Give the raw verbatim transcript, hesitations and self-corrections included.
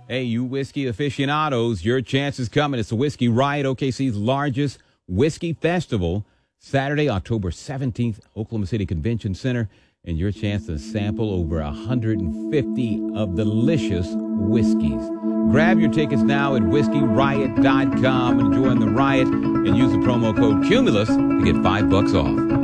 Hey, you whiskey aficionados, your chance is coming. It's the Whiskey Riot, O K C's largest whiskey festival, Saturday, October seventeenth, Oklahoma City Convention Center, and your chance to sample over one hundred fifty of delicious whiskeys. Grab your tickets now at whiskey riot dot com and join the riot and use the promo code Cumulus to get five bucks off.